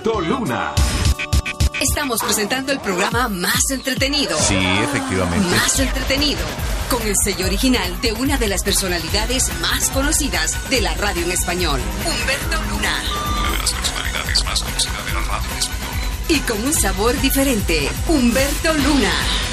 Humberto Luna. Estamos presentando el programa más entretenido. Sí, efectivamente. Más entretenido. Con el sello original de una de las personalidades más conocidas de la radio en español, Humberto Luna. Una de las personalidades más conocidas de la radio en español. Y con un sabor diferente, Humberto Luna.